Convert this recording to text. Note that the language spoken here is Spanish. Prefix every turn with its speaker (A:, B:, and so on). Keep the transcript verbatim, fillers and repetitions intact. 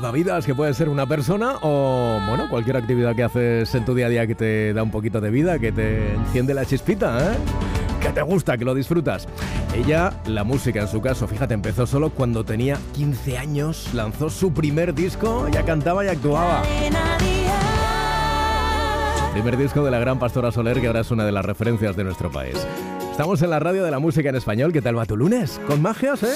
A: salvavidas que puede ser una persona o, bueno, cualquier actividad que haces en tu día a día que te da un poquito de vida, que te enciende la chispita, ¿eh? Que te gusta, que lo disfrutas. Ella, la música en su caso, fíjate, empezó solo cuando tenía quince años, lanzó su primer disco, ya cantaba y actuaba. Primer disco de la gran Pastora Soler, que ahora es una de las referencias de nuestro país. Estamos en la radio de la música en español. ¿Qué tal va tu lunes? Con magias, ¿eh?